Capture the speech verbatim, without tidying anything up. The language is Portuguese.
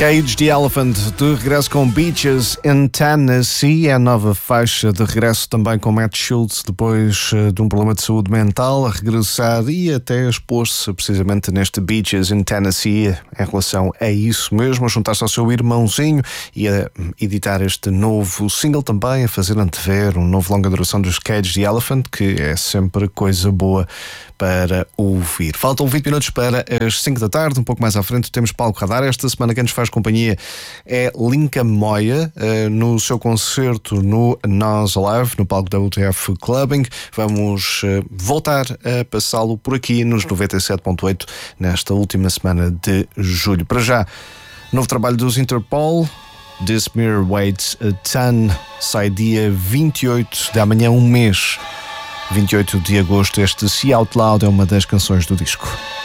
Cage the Elephant, de regresso com Beaches in Tennessee, é a nova faixa de regresso também com Matt Schultz, depois uh, de um problema de saúde mental, a regressar e até expor-se precisamente neste Beaches in Tennessee em relação a isso mesmo, a juntar-se ao seu irmãozinho e a editar este novo single também, a fazer antever um novo longa duração dos Cage the Elephant, que é sempre coisa boa para ouvir. Faltam vinte minutos para as cinco da tarde, um pouco mais à frente temos Palco Radar. Esta semana quem nos faz companhia é Linka Moya, no seu concerto no Nós Alive, no palco da U T F Clubbing. Vamos voltar a passá-lo por aqui nos noventa e sete ponto oito nesta última semana de julho. Para já, novo trabalho dos Interpol, This Mirror Weighs a Ton, sai dia vinte e oito de amanhã, um mês. vinte e oito de agosto, este See Out Loud é uma das canções do disco.